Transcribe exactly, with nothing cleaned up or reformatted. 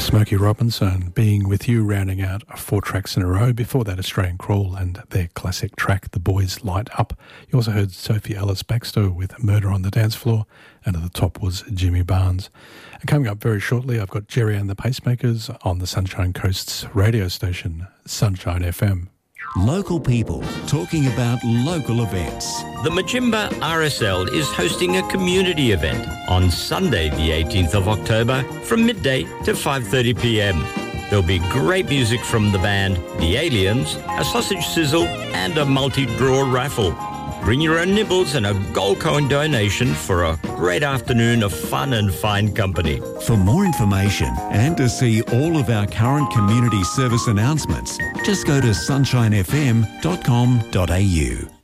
Smokey Robinson, Being With You, rounding out four tracks in a row. Before that, Australian Crawl and their classic track, The Boys Light Up. You also heard Sophie Ellis-Bextor with Murder on the Dance Floor, and at the top was Jimmy Barnes. And coming up very shortly, I've got Jerry and the Pacemakers on the Sunshine Coast's radio station, Sunshine F M. Local people talking about local events. The Majimba R S L is hosting a community event on Sunday the eighteenth of October from midday to five thirty p m. There'll be great music from the band The Aliens, a sausage sizzle and a multi-draw raffle. Bring your own nibbles and a gold coin donation for a great afternoon of fun and fine company. For more information and to see all of our current community service announcements, just go to sunshine f m dot com dot a u.